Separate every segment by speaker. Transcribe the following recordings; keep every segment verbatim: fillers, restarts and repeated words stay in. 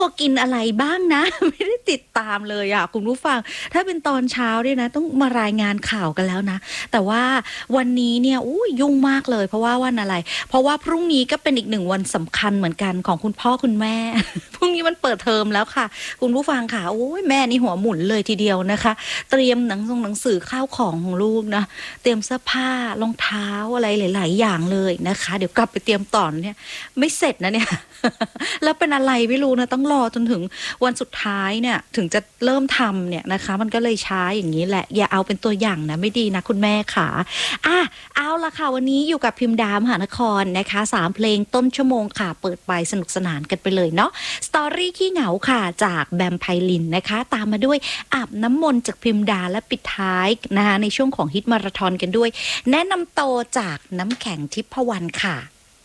Speaker 1: พอกินอะไรบ้างนะ ไม่ได้ติดตามเลยอะคุณผู้ฟัง ถ้าเป็นตอนเช้าเนี่ยนะต้องมารายงานข่าวกันแล้วนะ แต่ว่าวันนี้เนี่ย อุ๊ย ยุ่งมากเลย เพราะว่าวันอะไร เพราะว่าพรุ่งนี้ก็เป็นอีกหนึ่งวันสำคัญเหมือนกันของคุณพ่อคุณแม่ พรุ่งนี้มันเปิดเทอมแล้วค่ะ คุณผู้ฟังค่ะ โอ๊ย แม่นี่หัวหมุนเลยทีเดียวนะคะ เตรียมหนังสงหนังสือข้าวของของลูกนะ เตรียมเสื้อผ้ารองเท้าอะไรหลาย ๆ อย่างเลยนะคะ เดี๋ยวกลับไปเตรียมต่อเนี่ยไม่เสร็จนะเนี่ย แล้วเป็นอะไรไม่รู้นะ ต้องรอจนถึงวันสุดท้ายเนี่ยถึงจะเริ่มทำเนี่ยนะคะ มันก็เลยช้าอย่างงี้แหละ อย่าเอาเป็นตัวอย่างนะ ไม่ดีนะคุณแม่ขาอะ เอาล่ะค่ะ วันนี้อยู่กับพิมดามหานครนะคะ สาม เพลงต้นชั่วโมงค่ะ เปิดไปสนุกสนานกันไปเลยเนาะ Story ขี้เหงาค่ะ จากแบมไพลินนะคะ ตามมาด้วยอาบน้ำมนต์จากพิมดา และปิดท้ายนะคะในช่วงของฮิตมาราธอนกันด้วย แนะนำโตจากน้ำแข็งทิพวรรณค่ะ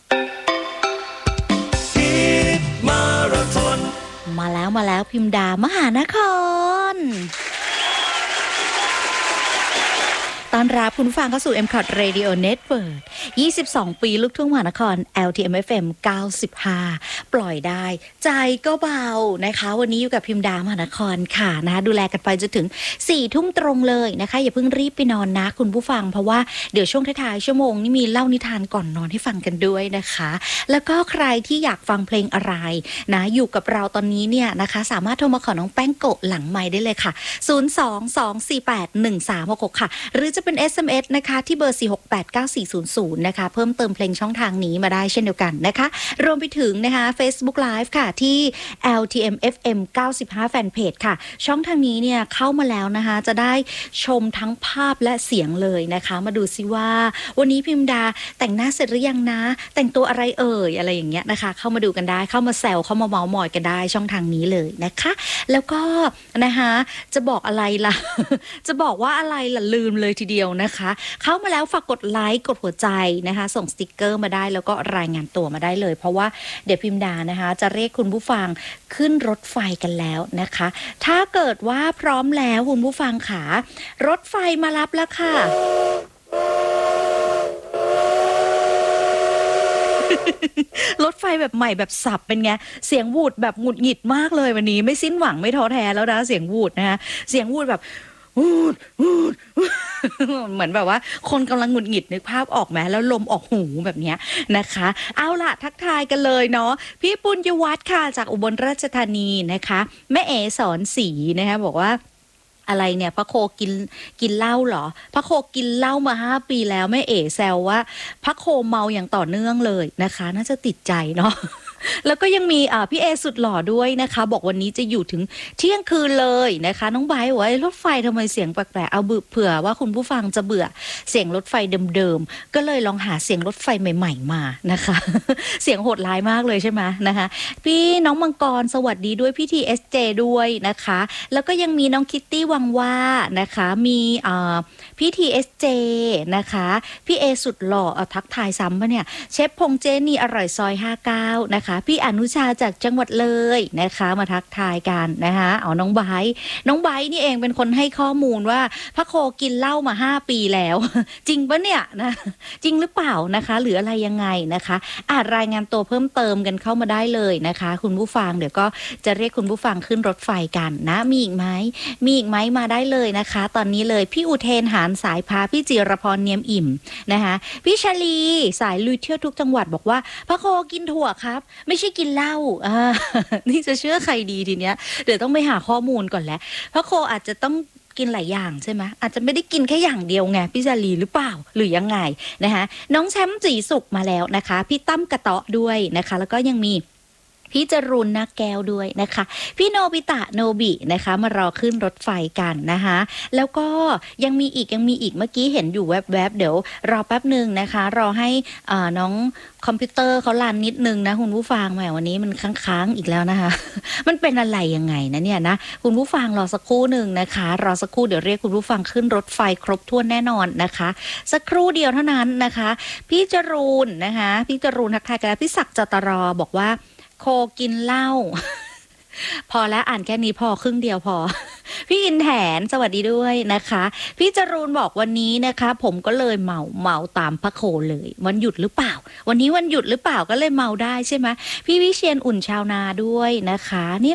Speaker 1: มาแล้ว มาแล้ว พิมดามหานคร ต้อนรับคุณผู้ฟังเข้าสู่ เอ็ม คอท Radio Network ยี่สิบสอง ปีลูกทุ่งมหานคร แอล ที เอ็ม เอฟ เอ็ม เก้าสิบห้า ปล่อยได้ ใจก็เบานะคะ วันนี้อยู่กับพิมดามหานครค่ะนะคะดูแลกันไปจนถึง สี่ ทุ่มตรงเลยนะคะ อย่าเพิ่งรีบไปนอนนะคุณผู้ฟัง เพราะว่าเดี๋ยวช่วงท้ายๆชั่วโมงนี้มีเล่านิทานก่อนนอนให้ฟังกันด้วยนะคะ แล้วก็ใครที่อยากฟังเพลงอะไรนะอยู่กับเราตอนนี้เนี่ยนะคะ สามารถโทรมาขอน้องแป้งโกะหลังไมค์ได้เลยค่ะ ศูนย์ สอง สอง สี่ แปด หนึ่ง สาม หก หก ค่ะ หรือจะเป็น เอส เอ็ม เอส นะคะที่เบอร์ สี่ หก แปด เก้า สี่ ศูนย์ ศูนย์ นะคะเพิ่มเติมเพลงช่องทางนี้มาได้เช่นเดียวกันนะคะ รวมไปถึงนะคะ Facebook Live ค่ะที่ แอล ที เอ็ม เอฟ เอ็ม เก้าสิบห้า Fanpage ค่ะ ช่องทางนี้เนี่ยเข้ามาแล้วนะคะ จะได้ชมทั้งภาพและเสียงเลยนะคะ มาดูซิว่าวันนี้พิมดาแต่งหน้าเสร็จหรือยังนะ แต่งตัวอะไรเอ่ยอะไรอย่างเงี้ยนะคะ เข้ามาดูกันได้ เข้ามาแซวเข้ามาเม้ามอยกันได้ช่องทางนี้เลยนะคะ แล้วก็นะคะจะบอกอะไรล่ะ จะบอกว่าอะไรล่ะลืมเลยทีเดียวนะคะ เข้ามาแล้วฝากกดไลค์กดหัวใจนะคะ ส่งสติกเกอร์มาได้แล้วก็รายงานตัวมาได้เลย เพราะว่าเดี๋ยวพิมดานะคะจะเรียกคุณผู้ฟังขึ้นรถไฟกันแล้วนะคะ ถ้าเกิดว่าพร้อมแล้วคุณผู้ฟังขารถไฟมารับแล้วค่ะ รถไฟแบบใหม่แบบสับเป็นไง เสียงวูดแบบหงุดหงิดมากเลยวันนี้ไม่สิ้นหวังไม่ท้อแท้แล้วนะเสียงวูดนะคะเสียงวูดแบบวูดวูด เหมือนแบบว่าคนกำลังหงุดหงิดนึกภาพออกไหมแล้วลมออกหูแบบเนี้ยนะคะ เอาล่ะทักทายกันเลยเนาะพี่ปุญญวัฒน์ค่ะจากอุบลราชธานีนะคะแม่เอ๋สอนศรีนะคะบอกว่าอะไรเนี่ยพระโคกินกินเหล้าเหรอพระโคกินเหล้ามาห้าปีแล้วแม่เอ๋แซวว่าพระโคเมาอย่างต่อเนื่องเลยนะคะน่าจะติดใจเนาะ แล้วก็ยังมีอ่าพี่เอสุดหล่อด้วยนะคะบอกวันนี้จะอยู่ถึงเที่ยงคืนเลยนะคะน้องไบร์ทบอกว่ารถไฟทำไมเสียงแปลกๆเอาเผื่อว่าคุณผู้ฟังจะเบื่อเสียงรถไฟเดิมๆก็เลยลองหาเสียงรถไฟใหม่ๆมานะคะ เสียงโหดร้ายมากเลยใช่ไหมนะคะพี่น้องมังกรสวัสดีด้วยพี่ทีเอสเจด้วยนะคะแล้วก็ยังมีน้องคิตตี้วังว่านะคะมีอ่าพี่ทีเอสเจนะคะพี่เอสุดหล่อเอาทักทายซ้ำปะเนี่ยเชฟพงเจนี่อร่อยซอยห้าเก้านะคะพี่อนุชาจากจังหวัดเลยนะคะมาทักทายกันนะคะเอาน้องไบร์ทน้องไบร์ทนี่เองเป็นคนให้ข้อมูลว่าพระโคกินเหล้ามาห้าปีแล้ว จริงปะเนี่ยนะจริงหรือเปล่านะคะหรืออะไรยังไงนะคะอาจรายงานตัวเพิ่มเติมกันเข้ามาได้เลยนะคะคุณผู้ฟังเดี๋ยวก็จะเรียกคุณผู้ฟังขึ้นรถไฟกันนะมีอีกไหมมีอีกไหมมาได้เลยนะคะตอนนี้เลยพี่อุเทนหานสายพาพี่จิรพรเนียมอิ่มนะคะพี่ชลีสายลุยเที่ยวทุกจังหวัดบอกว่าพระโคกินถั่วครับไม่ใช่กินเหล้าอ่า นี่จะเชื่อใครดีทีเนี้ยเดี๋ยวต้องไปหาข้อมูลก่อนแหละพระโคอาจจะต้องกินหลายอย่างใช่ไหมอาจจะไม่ได้กินแค่อย่างเดียวไงพี่จารีหรือเปล่าหรือยังไงนะคะน้องแชมป์สีสุกมาแล้วนะคะพี่ตั้มกระเตาะด้วยนะคะแล้วก็ยังมีพี่จรุนนักแก้วด้วยนะคะพี่โนบิตะโนบินะคะมารอขึ้นรถไฟกันนะคะแล้วก็ยังมีอีกยังมีอีกเมื่อกี้เห็นอยู่แวบๆเดี๋ยวรอแป๊บหนึ่งนะคะรอให้อ่าน้องคอมพิวเตอร์เขาลันนิดนึงนะคุณผู้ฟังแหมวันนี้มันค้างๆอีกแล้วนะคะ มันเป็นอะไรยังไงนะเนี่ยนะคุณผู้ฟังรอสักครู่หนึ่งนะคะรอสักครู่เดี๋ยวเรียกคุณผู้ฟังขึ้นรถไฟครบถ้วนแน่นอนนะคะสักครู่เดียวเท่านั้นนะคะพี่จรูนนะคะพี่จรูนทักทายกันแล้วพี่ศักดิ์จตรบอกว่าโคกินเหล้า พอแล้วอ่านแค่นี้พอครึ่งเดียวพอ พี่อินแถนสวัสดีด้วยนะคะพี่จรูนบอกวันนี้นะคะผมก็เลยเมาเมาตามพระโคเลยวันหยุดหรือเปล่าวันนี้วันหยุดหรือเปล่าก็เลยเมาได้ใช่ไหมพี่วิเชียนอุ่นชาวนาด้วยนะคะนี่